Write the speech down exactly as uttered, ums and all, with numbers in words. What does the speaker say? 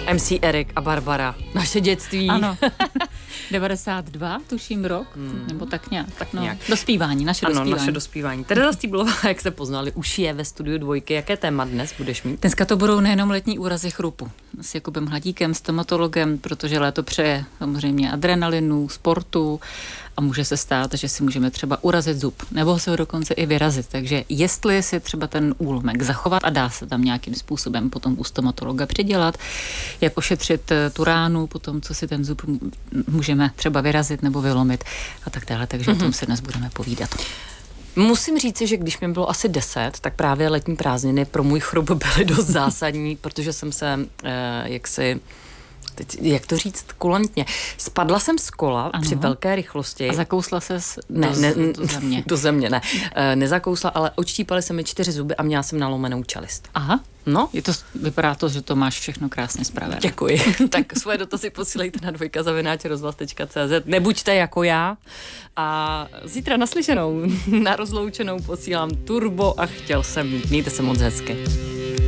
em cé Erik a Barbara, naše dětství. Ano. devadesát dva, tuším rok, hmm. nebo tak nějak. Tak no. nějak. Dospívání, naše ano, dospívání. naše dospívání. Tereza Stýblová, jak se poznali, už je ve studiu Dvojky. Jaké téma dnes budeš mít? Dneska to budou nejenom letní úrazy chrupu. S Jakubem Hladíkem, stomatologem, protože léto přeje samozřejmě adrenalinu, sportu a může se stát, že si můžeme třeba urazit zub, nebo se ho dokonce i vyrazit. Takže jestli si třeba ten úlomek zachovat a dá se tam nějakým způsobem potom u stomatologa přidělat, jak ošetřit tu ránu, potom co si ten zub můžeme třeba vyrazit nebo vylomit a tak dále. Takže mm-hmm. o tom se dnes budeme povídat. Musím říci, že když mi bylo asi deset, tak právě letní prázdniny pro můj chrup byly dost zásadní, protože jsem se eh, jaksi, teď, jak to říct kulantně, spadla jsem z kola ano. při velké rychlosti. A zakousla ses do, ne, ne, do země. Do země, ne. E, nezakousla, ale odštípaly se mi čtyři zuby a měla jsem nalomenou čelist. Aha. No. Je to, vypadá to, že to máš všechno krásně spravené. Děkuji. Tak svoje dotazy posílejte na dvojka zavináč rozhlas tečka cé zet. Nebuďte jako já. A zítra naslyšenou, na rozloučenou posílám turbo a chtěl jsem mít. Mějte se moc hezky.